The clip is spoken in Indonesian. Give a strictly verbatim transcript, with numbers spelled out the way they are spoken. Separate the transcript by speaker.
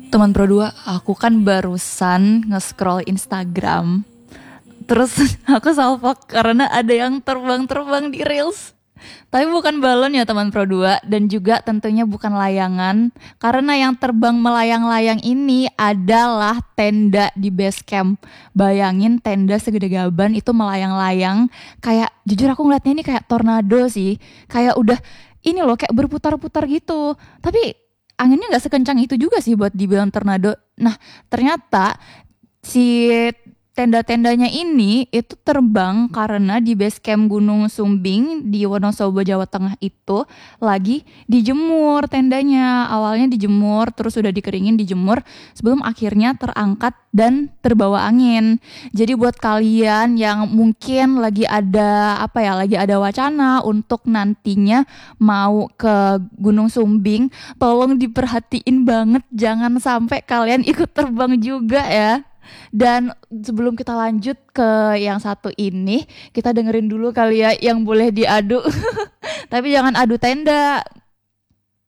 Speaker 1: Teman Pro dua, aku kan barusan nge-scroll Instagram. Terus aku salfok karena ada yang terbang-terbang di Reels. Tapi bukan balon ya teman Pro dua, dan juga tentunya bukan layangan. Karena yang terbang melayang-layang ini adalah tenda di base camp. Bayangin tenda segede gaban itu melayang-layang. Kayak jujur aku ngeliatnya ini kayak tornado sih. Kayak udah ini loh kayak berputar-putar gitu. Tapi anginnya nggak sekencang itu juga sih buat dibilang tornado. Nah ternyata si tenda-tendanya ini itu terbang karena di base camp Gunung Sumbing di Wonosobo, Jawa Tengah itu lagi dijemur tendanya. Awalnya dijemur, terus udah dikeringin, dijemur sebelum akhirnya terangkat dan terbawa angin. Jadi buat kalian yang mungkin lagi ada apa ya, lagi ada wacana untuk nantinya mau ke Gunung Sumbing, tolong diperhatiin banget jangan sampai kalian ikut terbang juga ya. Dan sebelum kita lanjut ke yang satu ini, kita dengerin dulu kali ya yang boleh diadu. Tapi jangan adu tenda,